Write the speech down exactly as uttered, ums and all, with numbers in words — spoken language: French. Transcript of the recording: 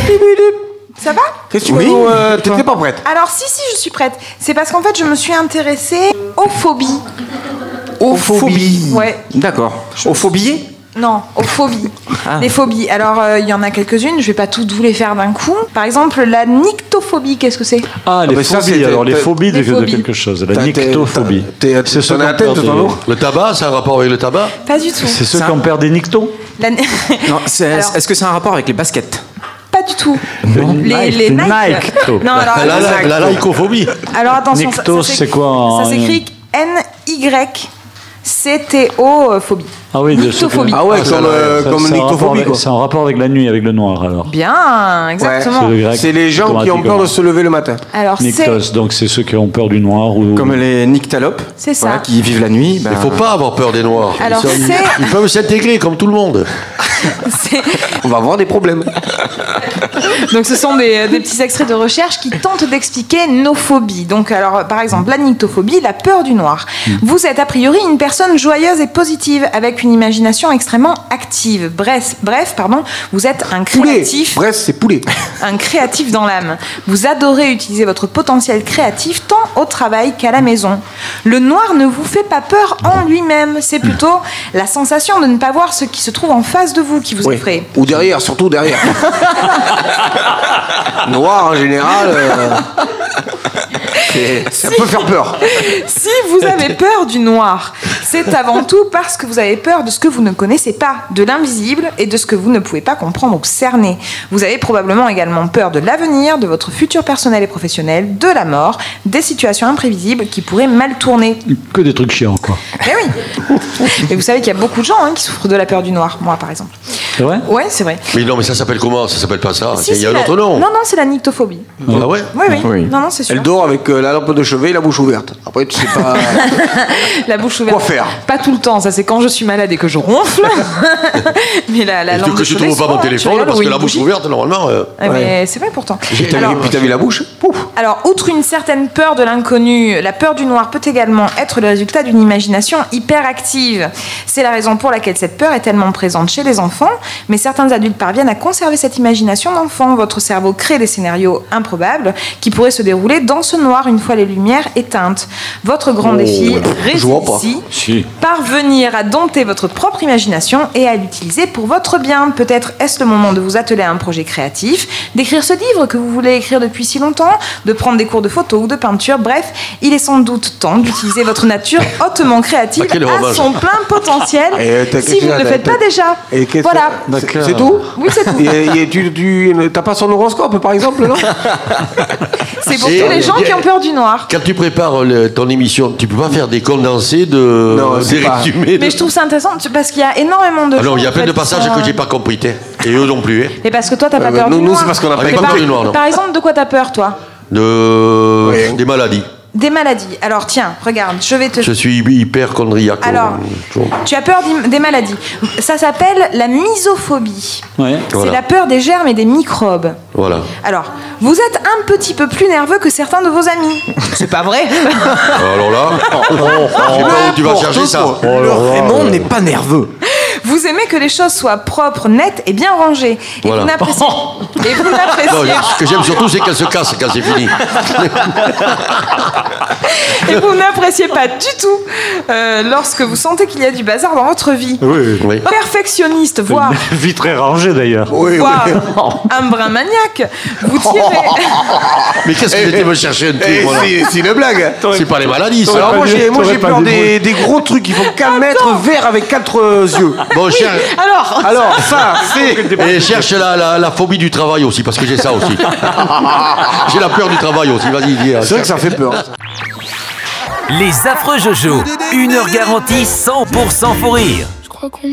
Ça va? Qu'est-ce que tu veux nous, euh, T'étais pas prête? Alors si, si, je suis prête. C'est parce qu'en fait, je me suis intéressée aux phobies. Aux phobies. Ouais. D'accord. Aux phobies? Non, aux phobies. Ah. Les phobies. Alors, il euh, y en a quelques-unes, je vais pas toutes vous les faire d'un coup. Par exemple, la nyctophobie, qu'est-ce que c'est? Ah, les bah ça, phobies, c'était- alors les t'as- phobies de, les de phobies. quelque chose. La T'as- t'es- nyctophobie. t'es- t'es- C'est ceux t'en as qui la ont tête, peur toi, des- non? Le tabac, c'est un rapport avec le tabac? Pas du tout. C'est ceux Ça- qui ont peur des nyctos. La... Non, c'est- Alors- est-ce que c'est un rapport avec les baskets? Pas du tout. Nike, Les, les les Nike. Nycto. Non, alors, La, attention. la, la lycophobie. Alors attention, Nyctos, ça, ça c'est quoi, Ça hein, s'écrit N Y C T O phobie. Ah oui, de ceux Nyctophobie. que- Ah ouais, Ah, ça, comme, euh, Ça, comme c'est un rapport nyctophobie, avec- quoi. C'est un rapport avec la nuit, avec le noir, alors. Bien, exactement. C'est le grec. C'est les gens qui ont peur de se lever le matin. Alors c'est Nyctos, donc c'est ceux qui ont peur du noir ou. Comme les nyctalopes. C'est ça. Voilà, qui vivent la nuit. Ben, Il faut pas avoir peur des noirs. Alors, ils, sont- c'est- ils peuvent s'intégrer comme tout le monde. c'est- on va avoir des problèmes. donc ce sont des, des petits extraits de recherche qui tentent d'expliquer nos phobies. Donc alors par exemple la nyctophobie, la peur du noir. Vous êtes a priori une personne joyeuse et positive avec une imagination extrêmement active. Bref, bref, pardon, vous êtes un Poulet. créatif. Bref, c'est poulet. Un créatif dans l'âme. Vous adorez utiliser votre potentiel créatif tant au travail qu'à la maison. Le noir ne vous fait pas peur en lui-même, c'est plutôt la sensation de ne pas voir ce qui se trouve en face de vous qui vous Oui. effraie. Ou derrière, surtout derrière. Noir en général. euh, c'est- Ça peut faire peur. Si vous avez peur du noir, c'est avant tout parce que vous avez peur de ce que vous ne connaissez pas, de l'invisible et de ce que vous ne pouvez pas comprendre ou cerner. Vous avez probablement également peur de l'avenir, de votre futur personnel et professionnel, de la mort, des situations imprévisibles qui pourraient mal tourner. Que des trucs chiants, quoi. Mais oui. Mais vous savez qu'il y a beaucoup de gens hein, qui souffrent de la peur du noir, moi par exemple. C'est vrai? Ouais, c'est vrai. Mais non, mais ça s'appelle comment? Ça s'appelle pas ça. Si, Il y si, a un la- autre nom. Non, non, c'est la nyctophobie. Ah ouais? Oui, oui. Oui. Non, non, c'est sûr. Elle dort avec euh, la lampe de chevet et la bouche ouverte. Après, tu sais pas. La bouche ouverte. Quoi faire? Pas tout le temps, ça c'est quand je suis malade et que je ronfle. Mais la, la Et lampe que de je chevet, trouve pas souvent, mon tu téléphone regardes parce où que il la bouche bougie. ouverte, normalement. euh, Ah, mais c'est vrai pourtant. Puis t'as Alors, vu, puis t'as vu la bouche? Pouf. alors, outre une certaine peur de l'inconnu, la peur du noir peut également être le résultat d'une imagination hyperactive. C'est la raison pour laquelle cette peur est tellement présente chez les enfants, mais certains adultes parviennent à conserver cette imagination d'enfant. Votre cerveau crée des scénarios improbables qui pourraient se dérouler dans ce noir une fois les lumières éteintes. Votre grand défi je vois réside pas. ici. Si. Parvenir à dompter votre propre imagination et à l'utiliser pour votre bien. Peut-être est-ce le moment de vous atteler à un projet créatif, d'écrire ce livre que vous voulez écrire depuis si longtemps, de prendre des cours de photo ou de peinture. Bref, il est sans doute temps d'utiliser votre nature hautement créative Ah, quel à hommage. son plein potentiel Et t'as- si vous ne le t'as- faites t'as- pas déjà. Et qu'est-ce Voilà. que- c'est- D'accord. C'est tout? Oui, c'est tout. Et, et tu, tu t'as pas son horoscope, par exemple, non? C'est pour Et- tous les gens et- qui ont peur du noir. Quand tu prépares le- ton émission, tu peux pas faire des condensés de. Non, c'est des pas- résumés de- Mais je trouve ça intéressant parce qu'il y a énormément de Ah non, gens, il y a en plein fait, de qui passages sont, que euh, j'ai pas compris, hein. Et eux non plus, hein. Mais parce que toi, t'as pas Euh, peur nous- du nous, noir. c'est parce qu'on a pas Avec Mais pas par, peur du noir, non. par exemple, de quoi t'as peur, toi? De. Oui. Des maladies. Des maladies. Alors tiens, regarde, je vais te... Je suis hyperchondriaque. Alors, tu as peur d'im- des maladies. Ça s'appelle la misophobie. Ouais. Voilà. C'est la peur des germes et des microbes. Voilà. Alors, vous êtes un petit peu plus nerveux que certains de vos amis. C'est pas vrai? Alors là, je sais pas où tu vas chercher ça. Le Raymond n'est pas nerveux. Vous aimez que les choses soient propres, nettes et bien rangées. Et Voilà. vous n'appréciez... et vous Non, n'appréciez... ce que j'aime surtout, c'est qu'elle se casse quand c'est fini. et vous n'appréciez pas du tout euh, lorsque vous sentez qu'il y a du bazar dans votre vie. Oui. Oui. Perfectionniste, voire... Vie très rangée, d'ailleurs. Oui, voire oui. un brin maniaque. Vous tirez... Mais qu'est-ce que j'étais me chercher un Eh, truc, voilà. c'est c'est une blague. C'est pas les maladies, ça. Alors moi pas j'ai dit- moi t'aurais j'ai pas peur dit des, des gros trucs, il faut qu'un mètre vert avec quatre euh, yeux. Bon, cher- Alors, Alors ça, c'est... Et cherche la, la, la phobie du travail aussi, parce que j'ai ça aussi. J'ai la peur du travail aussi, vas-y, dis. C'est vrai que ça fait peur. Les affreux Jojo, une heure garantie cent pour cent fou rire. Je crois qu'on